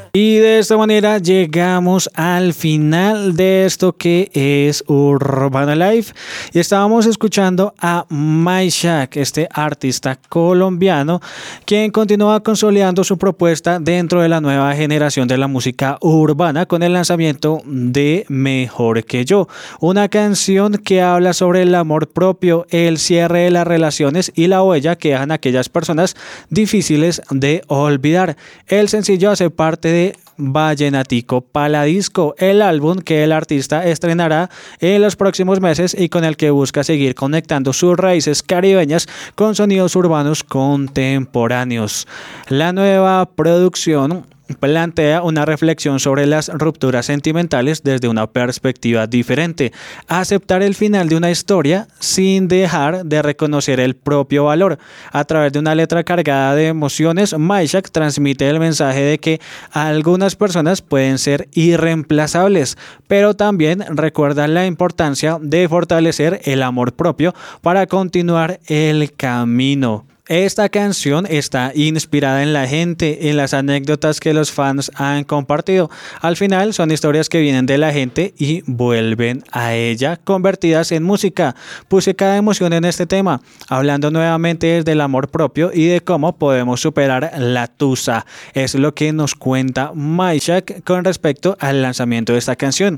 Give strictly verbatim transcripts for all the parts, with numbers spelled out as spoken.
Y de esta manera llegamos al final de esto que es Urbana Life. Y estábamos escuchando a Meshack, este artista colombiano, quien continúa consolidando su propuesta dentro de la nueva generación de la música urbana con el lanzamiento de Mejor que yo, una canción que habla sobre el amor propio, el cierre de las relaciones y la huella que dejan aquellas personas difíciles de olvidar. El sencillo hace parte de Vallenatico Paladisco, el álbum que el artista estrenará en los próximos meses y con el que busca seguir conectando sus raíces caribeñas con sonidos urbanos contemporáneos. La nueva producción plantea una reflexión sobre las rupturas sentimentales desde una perspectiva diferente, aceptar el final de una historia sin dejar de reconocer el propio valor. A través de una letra cargada de emociones, Meshack transmite el mensaje de que algunas personas pueden ser irreemplazables, pero también recuerda la importancia de fortalecer el amor propio para continuar el camino. Esta canción está inspirada en la gente, en las anécdotas que los fans han compartido. Al final son historias que vienen de la gente y vuelven a ella, convertidas en música. Puse cada emoción en este tema, hablando nuevamente desde el amor propio y de cómo podemos superar la tusa. Es lo que nos cuenta Meshack con respecto al lanzamiento de esta canción.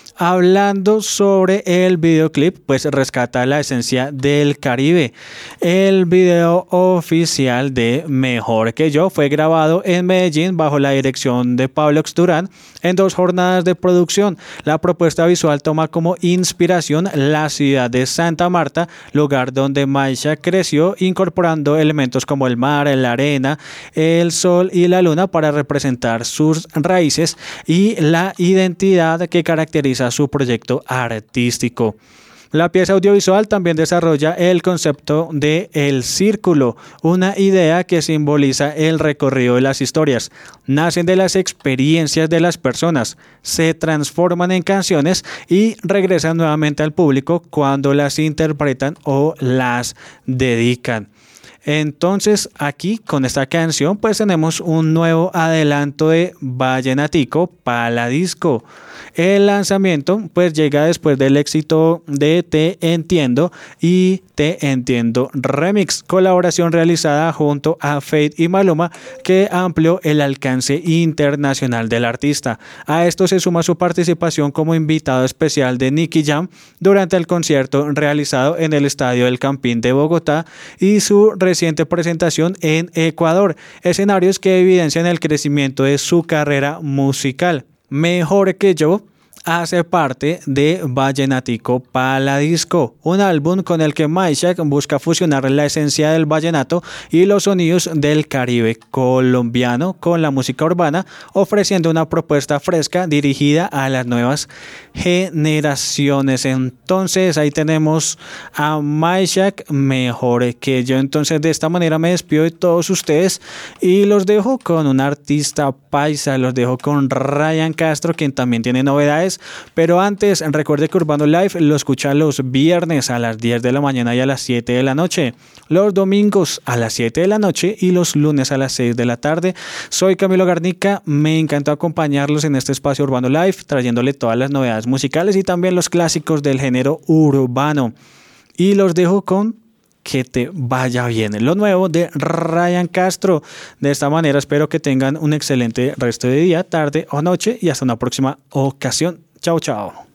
Hablando sobre el videoclip, pues rescata la esencia del Caribe. El video oficial de Mejor que yo fue grabado en Medellín bajo la dirección de Pablo Durán en dos jornadas de producción. La propuesta visual toma como inspiración la ciudad de Santa Marta, lugar donde Meshack creció, incorporando elementos como el mar, la arena, el sol y la luna para representar sus raíces y la identidad que caracteriza su proyecto artístico. La pieza audiovisual también desarrolla el concepto de el círculo, una idea que simboliza el recorrido de las historias. Nacen de las experiencias de las personas, se transforman en canciones y regresan nuevamente al público cuando las interpretan o las dedican. Entonces aquí con esta canción pues tenemos un nuevo adelanto de Vallenatico Paladisco. El lanzamiento pues llega después del éxito de Te Entiendo y Te Entiendo Remix, colaboración realizada junto a Feid y Maluma que amplió el alcance internacional del artista. A esto se suma su participación como invitado especial de Nicky Jam durante el concierto realizado en el Estadio El Campín de Bogotá y su reciente presentación en Ecuador, escenarios que evidencian el crecimiento de su carrera musical. Mejor que yo hace parte de Vallenatico Paladisco, un álbum con el que Meshack busca fusionar la esencia del vallenato y los sonidos del Caribe colombiano con la música urbana, ofreciendo una propuesta fresca dirigida a las nuevas generaciones. Entonces ahí tenemos a Meshack, Mejor que yo. Entonces de esta manera me despido de todos ustedes y los dejo con un artista paisa, los dejo con Ryan Castro, quien también tiene novedades. Pero antes, recuerde que Urbano Live lo escucha los viernes a las diez de la mañana y a las siete de la noche, los domingos a las siete de la noche y los lunes a las seis de la tarde. Soy Camilo Garnica, me encantó acompañarlos en este espacio Urbano Live, trayéndole todas las novedades musicales y también los clásicos del género urbano. Y los dejo con Que te vaya bien, lo nuevo de Ryan Castro. De esta manera espero que tengan un excelente resto de día, tarde o noche y hasta una próxima ocasión. Chao, chao.